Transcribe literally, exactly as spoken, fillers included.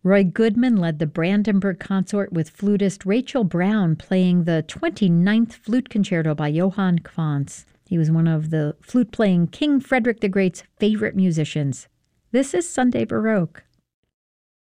Roy Goodman led the Brandenburg Consort with flutist Rachel Brown playing the twenty-ninth Flute Concerto by Johann Quantz. He was one of the flute-playing King Frederick the Great's favorite musicians. This is Sunday Baroque.